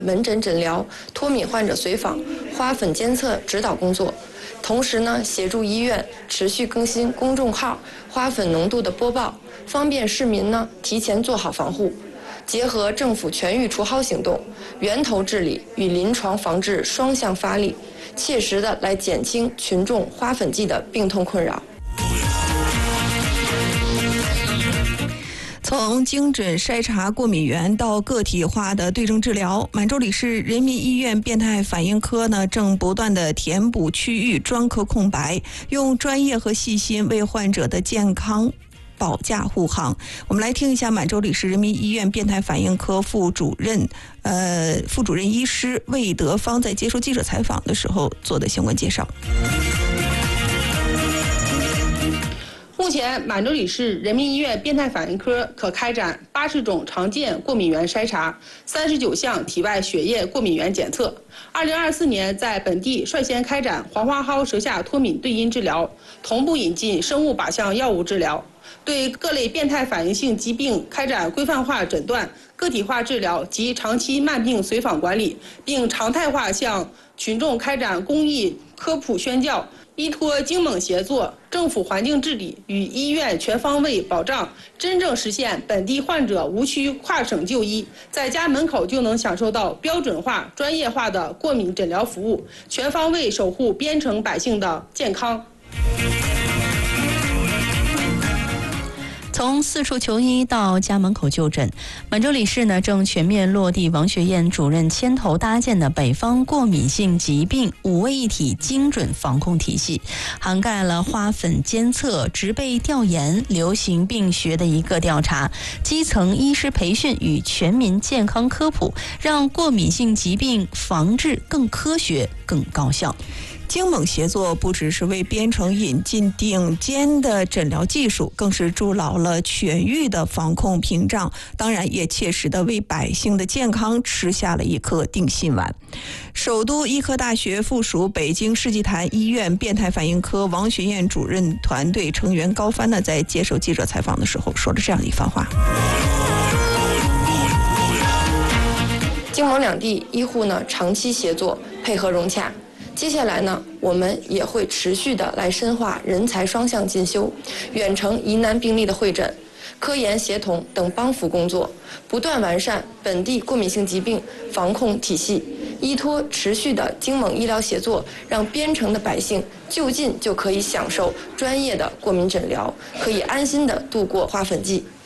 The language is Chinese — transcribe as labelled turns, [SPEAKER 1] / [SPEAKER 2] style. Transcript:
[SPEAKER 1] 门诊诊疗、脱敏患者随访、花粉监测指导工作。同时呢，协助医院持续更新公众号花粉浓度的播报，方便市民呢提前做好防护。结合政府全域除蒿行动，源头治理与临床防治双向发力，切实的来减轻群众花粉季的病痛困扰。
[SPEAKER 2] 从精准筛查过敏源到个体化的对症治疗，满洲里市人民医院变态反应科呢正不断的填补区域专科空白，用专业和细心为患者的健康保驾护航。我们来听一下满洲里市人民医院变态反应科副主任医师魏德芳在接受记者采访的时候做的相关介绍。
[SPEAKER 3] 目前，满洲里市人民医院变态反应科可开展80种常见过敏源筛查，39项体外血液过敏源检测。2024年，在本地率先开展黄花蒿舌下脱敏对因治疗，同步引进生物靶向药物治疗，对各类变态反应性疾病开展规范化诊断、个体化治疗及长期慢病随访管理，并常态化向群众开展公益科普宣教。依托精猛协作、政府环境治理与医院全方位保障，真正实现本地患者无需跨省就医，在家门口就能享受到标准化、专业化的过敏诊疗服务，全方位守护边城百姓的健康。
[SPEAKER 4] 从四处求医到家门口就诊，满洲里市呢正全面落地王学燕主任牵头搭建的北方过敏性疾病5位一体精准防控体系，涵盖了花粉监测、植被调研、流行病学的一个调查、基层医师培训与全民健康科普，让过敏性疾病防治更科学、更高效。
[SPEAKER 2] 精猛协作不只是为边城引进顶尖的诊疗技术，更是筑牢了全域的防控屏障，当然也切实的为百姓的健康吃下了一颗定心丸。首都医科大学附属北京世纪坛医院变态反应科王学燕主任团队成员高帆呢，在接受记者采访的时候说了这样一番话。
[SPEAKER 1] 京蒙两地医护呢长期协作，配合融洽。接下来呢，我们也会持续的来深化人才双向进修、远程疑难病例的会诊、科研协同等帮扶工作，不断完善本地过敏性疾病防控体系，依托持续的精猛医疗协作，让边城的百姓就近就可以享受专业的过敏诊疗，可以安心的度过花粉季。